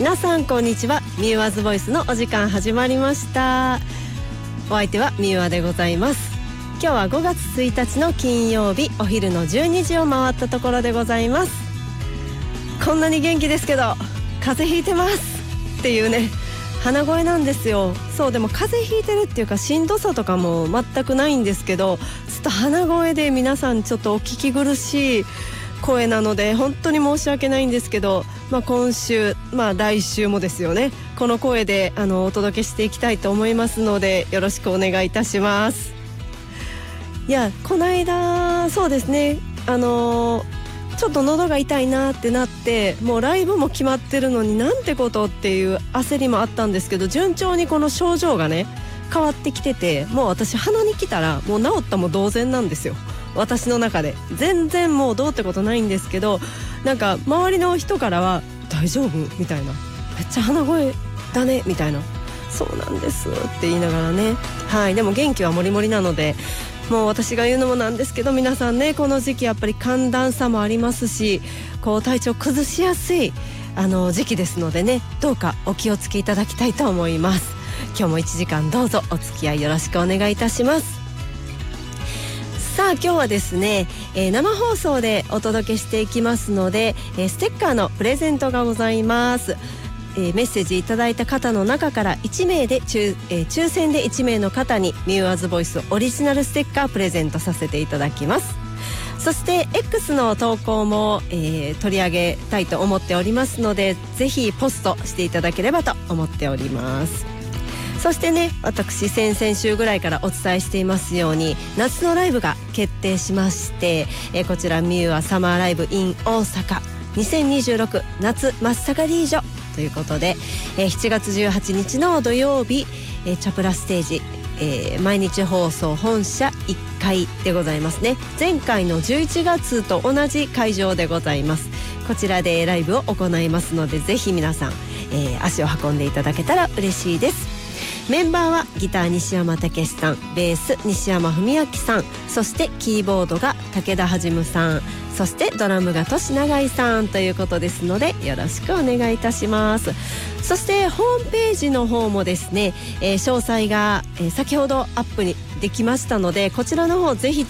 皆さんこんにちは。ミューアズボイスのお時間始まりました。お相手はミューアでございます。今日は5月1日の金曜日、お昼の12時を回ったところでございます。こんなに元気ですけど風邪ひいてますっていうね、鼻声なんですよ。そうでも風邪ひいてるっていうかしんどさとかも全くないんですけど、ちょっと鼻声で皆さんちょっとお聞き苦しい声なので本当に申し訳ないんですけど、今週、来週もですよね、この声でお届けしていきたいと思いますのでよろしくお願いいたします。いや、この間そうですね、ちょっと喉が痛いなってなって、もうライブも決まってるのになんてことっていう焦りもあったんですけど、順調にこの症状がね変わってきてて、もう私鼻に来たらもう治ったも同然なんですよ。私の中で全然もうどうってことないんですけど、なんか周りの人からは大丈夫みたいな、めっちゃ鼻声だねみたいな、そうなんですって言いながらね、はい、でも元気はもりもりなので、もう私が言うのもなんですけど、皆さんね、この時期やっぱり寒暖差もありますし、こう体調崩しやすい時期ですのでね、どうかお気をつけいただきたいと思います。今日も1時間どうぞお付き合いよろしくお願いいたします。さあ今日はですね、生放送でお届けしていきますので、ステッカーのプレゼントがございます。メッセージいただいた方の中から1名で抽選で1名の方にミューアズボイスオリジナルステッカープレゼントさせていただきます。そして X の投稿も、取り上げたいと思っておりますので、ぜひポストしていただければと思っております。そしてね、私先々週ぐらいからお伝えしていますように、夏のライブが決定しまして、こちらミューアサマーライブ in 大阪2026夏真っ盛り以上ということで、7月18日の土曜日、チャプラステージ、毎日放送本社1階でございますね。前回の11月と同じ会場でございます。こちらでライブを行いますので、ぜひ皆さん、足を運んでいただけたら嬉しいです。メンバーはギター西山武史さん、ベース西山文明さん、そしてキーボードが武田はじむさん、そしてドラムがとし長井さんということですのでよろしくお願いいたします。そしてホームページの方もですね、詳細が、先ほどアップにできましたので、こちらの方ぜひ